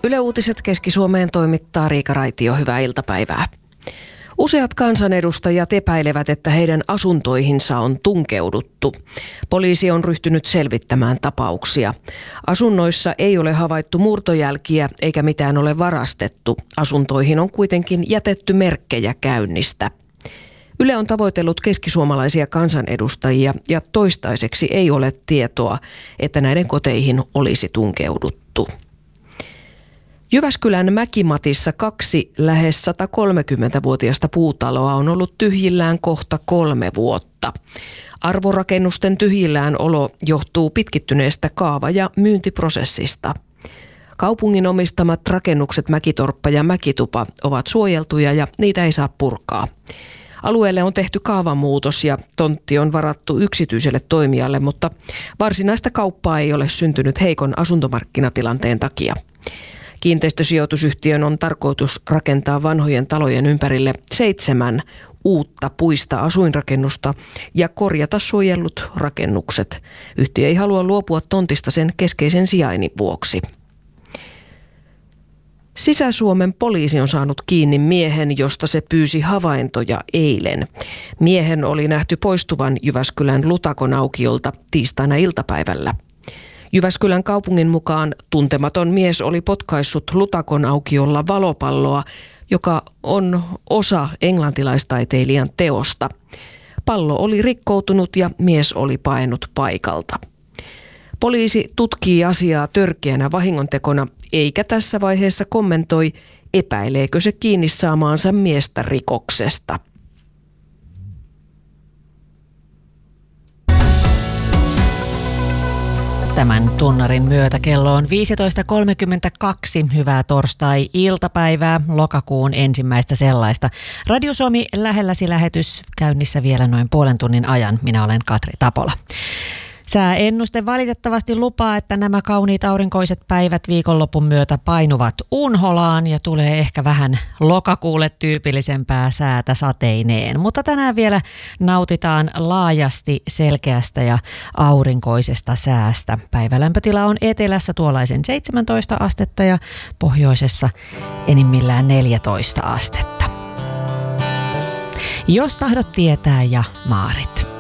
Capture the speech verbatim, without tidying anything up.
Yle Uutiset Keski-Suomeen toimittaa Riika Raitio. Hyvää iltapäivää. Useat kansanedustajat epäilevät, että heidän asuntoihinsa on tunkeuduttu. Poliisi on ryhtynyt selvittämään tapauksia. Asunnoissa ei ole havaittu murtojälkiä eikä mitään ole varastettu. Asuntoihin on kuitenkin jätetty merkkejä käynnistä. Yle on tavoitellut keskisuomalaisia kansanedustajia ja toistaiseksi ei ole tietoa, että näiden koteihin olisi tunkeuduttu. Jyväskylän Mäkimatissa kaksi lähes sata kolmekymmentävuotiasta puutaloa on ollut tyhjillään kohta kolme vuotta. Arvorakennusten tyhjillään olo johtuu pitkittyneestä kaava- ja myyntiprosessista. Kaupungin omistamat rakennukset Mäkitorppa ja Mäkitupa ovat suojeltuja ja niitä ei saa purkaa. Alueelle on tehty kaavamuutos ja tontti on varattu yksityiselle toimijalle, mutta varsinaista kauppaa ei ole syntynyt heikon asuntomarkkinatilanteen takia. Kiinteistösijoitusyhtiön on tarkoitus rakentaa vanhojen talojen ympärille seitsemän uutta puista asuinrakennusta ja korjata suojellut rakennukset. Yhtiö ei halua luopua tontista sen keskeisen sijainnin vuoksi. Sisä-Suomen poliisi on saanut kiinni miehen, josta se pyysi havaintoja eilen. Miehen oli nähty poistuvan Jyväskylän Lutakon aukiolta tiistaina iltapäivällä. Jyväskylän kaupungin mukaan tuntematon mies oli potkaissut Lutakon aukiolla valopalloa, joka on osa englantilaistaiteilijan teosta. Pallo oli rikkoutunut ja mies oli paennut paikalta. Poliisi tutkii asiaa törkeänä vahingontekona, eikä tässä vaiheessa kommentoi, epäileekö se kiinni saamaansa miestä rikoksesta. Tämän tunnarin myötä kello on viisitoista kolmekymmentäkaksi. Hyvää torstai-iltapäivää, lokakuun ensimmäistä sellaista. Radio Suomi lähelläsi lähetys käynnissä vielä noin puolen tunnin ajan. Minä olen Katri Tapola. Sääennuste valitettavasti lupaa, että nämä kauniit aurinkoiset päivät viikonlopun myötä painuvat unholaan ja tulee ehkä vähän lokakuulle tyypillisempää säätä sateineen. Mutta tänään vielä nautitaan laajasti selkeästä ja aurinkoisesta säästä. Päivälämpötila on etelässä tuollaisen seitsemäntoista astetta ja pohjoisessa enimmillään neljätoista astetta. Jos tahdot tietää ja Maarit.